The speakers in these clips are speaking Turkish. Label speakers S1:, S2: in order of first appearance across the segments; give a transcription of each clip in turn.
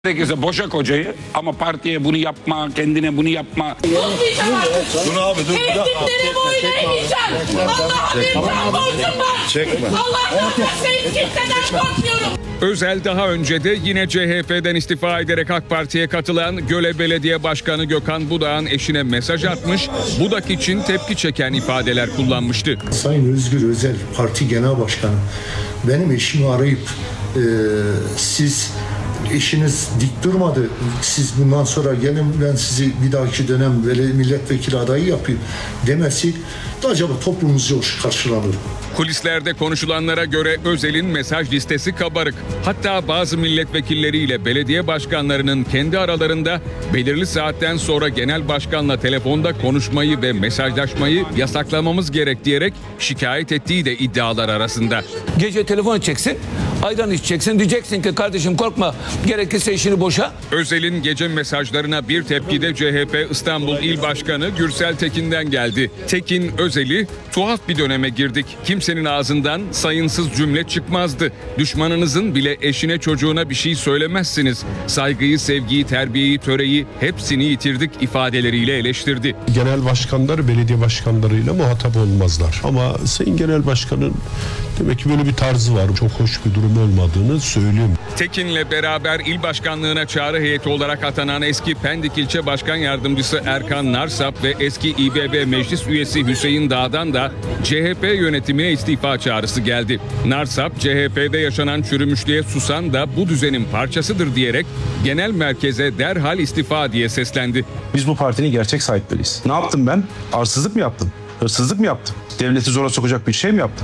S1: Gerekirse boşa kocayı ama partiye bunu yapma, kendine bunu yapma.
S2: Tutmayacağım artık.
S3: Dur abi dur.
S2: Eğitimlere boyun eğmeyeceğim. Allah'a bir borcum var.
S3: Çekme.
S2: Allah'tan başka hiç kimseden korkmuyorum.
S4: Özel daha önce de yine CHP'den istifa ederek AK Parti'ye katılan Göle Belediye Başkanı Gökhan Budak'ın eşine mesaj atmış, Budak için tepki çeken ifadeler kullanmıştı.
S5: Sayın Özgür Özel, Parti Genel Başkanı, benim eşimi arayıp siz eşiniz dik durmadı, siz bundan sonra gelin ben sizi bir dahaki dönem milletvekili adayı yapayım demesi de acaba toplumumuzca hoş karşılanır.
S4: Kulislerde konuşulanlara göre Özel'in mesaj listesi kabarık. Hatta bazı milletvekilleriyle belediye başkanlarının kendi aralarında belirli saatten sonra genel başkanla telefonda konuşmayı ve mesajlaşmayı yasaklamamız gerek diyerek şikayet ettiği de iddialar arasında.
S6: Gece telefon edeceksin, ayran içeceksin, diyeceksin ki kardeşim korkma, gerekirse işini boşa.
S4: Özel'in gece mesajlarına bir tepki de CHP İstanbul İl Başkanı Gürsel Tekin'den geldi. Tekin Özel'i tuhaf bir döneme girdik. Kimsenin ağzından sayınsız cümle çıkmazdı. Düşmanınızın bile eşine çocuğuna bir şey söylemezsiniz. Saygıyı, sevgiyi, terbiyeyi, töreyi hepsini yitirdik ifadeleriyle eleştirdi.
S7: Genel başkanlar belediye başkanlarıyla muhatap olmazlar. Ama Sayın Genel Başkan'ın demek ki böyle bir tarzı var. Çok hoş bir durum olmadığını söyleyeyim.
S4: Tekin'le beraber il başkanlığına çağrı heyeti olarak atanan eski Pendik İlçe Başkan Yardımcısı Erkan Narsap ve eski İBB Meclis Üyesi Hüseyin Dağ'dan da CHP yönetimine istifa çağrısı geldi. Narsap, CHP'de yaşanan çürümüşlüğe susan da bu düzenin parçasıdır diyerek genel merkeze derhal istifa diye seslendi.
S8: Biz bu partinin gerçek sahipleriyiz. Ne yaptım ben? Arsızlık mı yaptım? Hırsızlık mı yaptım? Devleti zora sokacak bir şey mi yaptım?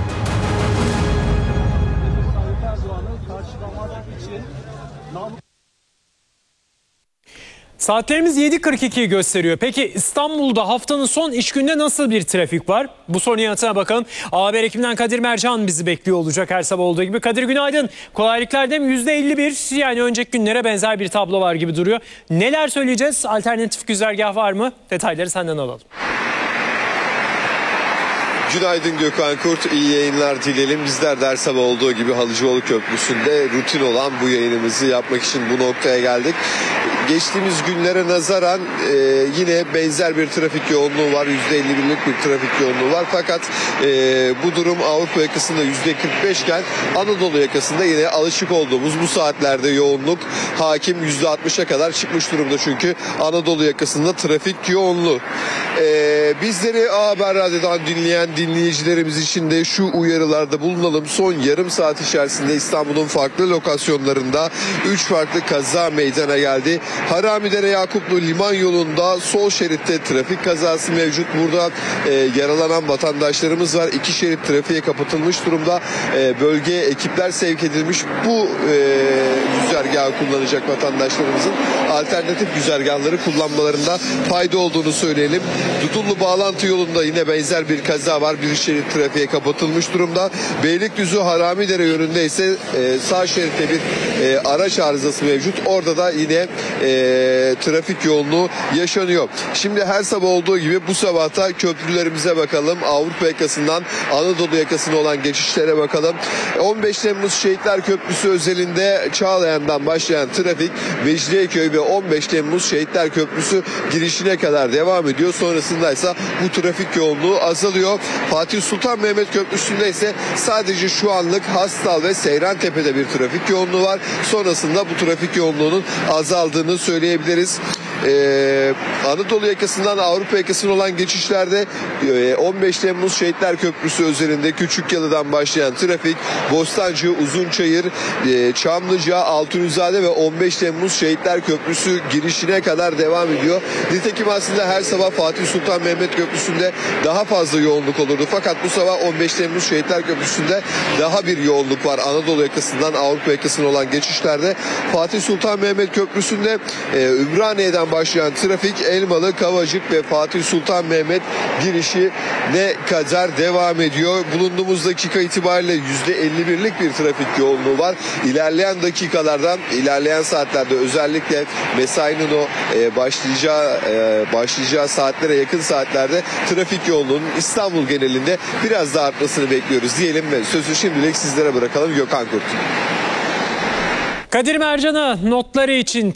S9: Saatlerimiz 7.42'yi gösteriyor. Peki İstanbul'da haftanın son iş gününde nasıl bir trafik var? Bu sorunun yanıtına bakalım. Haber ekibinden Kadir Mercan bizi bekliyor olacak her sabah olduğu gibi. Kadir günaydın. Kolaylıklar değil mi? %51, yani önceki günlere benzer bir tablo var gibi duruyor. Neler söyleyeceğiz? Alternatif güzergah var mı? Detayları senden alalım.
S10: Günaydın Gökhan Kurt, iyi yayınlar dileyelim. Bizler de her sabah olduğu gibi Halıcıoğlu Köprüsü'nde rutin olan bu yayınımızı yapmak için bu noktaya geldik. Geçtiğimiz günlere nazaran yine benzer bir trafik yoğunluğu var. %51'lik bir trafik yoğunluğu var. Fakat bu durum Avrupa yakasında %45 iken Anadolu yakasında yine alışık olduğumuz bu saatlerde yoğunluk hakim %60'a kadar çıkmış durumda. Çünkü Anadolu yakasında trafik yoğunluğu. Bizleri A Haber Radyo'dan dinleyen dinleyicilerimiz için de şu uyarılarda bulunalım. Son yarım saat içerisinde İstanbul'un farklı lokasyonlarında 3 farklı kaza meydana geldi. Haramidere Yakuplu liman yolunda sol şeritte trafik kazası mevcut. Burada yaralanan vatandaşlarımız var. 2 şerit trafiğe kapatılmış durumda. Bölgeye ekipler sevk edilmiş. Bu güzergahı kullanacak vatandaşlarımızın alternatif güzergahları kullanmalarında fayda olduğunu söyleyelim. Dudullu bağlantı yolunda yine benzer bir kaza var. Bir şerit trafiğe kapatılmış durumda. Beylikdüzü Haramidere yönünde ise sağ şeritte bir araç arızası mevcut. Orada da yine trafik yoğunluğu yaşanıyor. Şimdi her sabah olduğu gibi bu sabahta köprülerimize bakalım. Avrupa yakasından Anadolu yakasına olan geçişlere bakalım. 15 Temmuz Şehitler Köprüsü özelinde Çağlayan'dan başlayan trafik Mecidiyeköy ve 15 Temmuz Şehitler Köprüsü girişine kadar devam ediyor. Sonrasında ise bu trafik yoğunluğu azalıyor. Fatih Sultan Mehmet Köprüsü'nde ise sadece şu anlık Hastal ve Seyrantepe'de bir trafik yoğunluğu var. Sonrasında bu trafik yoğunluğunun azaldığını söyleyebiliriz. Anadolu yakasından Avrupa yakasına olan geçişlerde 15 Temmuz Şehitler Köprüsü üzerinde Küçükyalı'dan başlayan trafik Bostancı, Uzunçayır, Çamlıca, Altunizade ve 15 Temmuz Şehitler Köprüsü girişine kadar devam ediyor. Nitekim aslında her sabah Fatih Sultan Mehmet Köprüsü'nde daha fazla yoğunluk olurdu. Fakat bu sabah 15 Temmuz Şehitler Köprüsü'nde daha bir yoğunluk var. Anadolu yakasından Avrupa yakasına olan geçişlerde Fatih Sultan Mehmet Köprüsü'nde Ümraniye'den başlayan trafik Elmalı, Kavacık ve Fatih Sultan Mehmet girişine kadar devam ediyor. Bulunduğumuz dakika itibariyle %51'lik bir trafik yoğunluğu var. İlerleyen dakikalardan, ilerleyen saatlerde özellikle mesainin o başlayacağı saatlere yakın saatlerde trafik yoğunluğunun İstanbul genelinde biraz daha artmasını bekliyoruz diyelim ve sözü şimdilik sizlere bırakalım. Gökhan Kurt.
S9: Kadir Mercan'a notları için